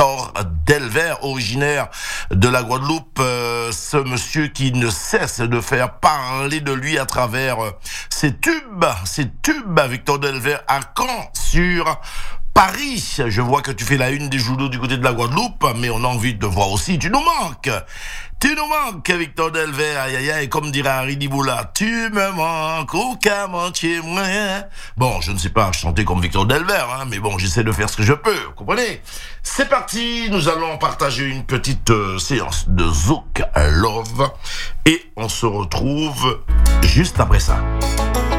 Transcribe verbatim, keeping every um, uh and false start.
Victor Delver, originaire de la Guadeloupe. Euh, ce monsieur qui ne cesse de faire parler de lui à travers euh, ses tubes, ses tubes, Victor Delver, à Caen sur Paris. Je vois que tu fais la une des journaux du côté de la Guadeloupe, mais on a envie de voir aussi. Tu nous manques. Tu nous manques, Victor Delver. Aïe, aïe, aïe, comme dirait Harry Diboula. Tu me manques, aucun manquier moi. Bon, je ne sais pas chanter comme Victor Delver, hein, mais bon, j'essaie de faire ce que je peux. Vous comprenez? C'est parti. Nous allons partager une petite euh, séance de Zouk Love. Et on se retrouve juste après ça.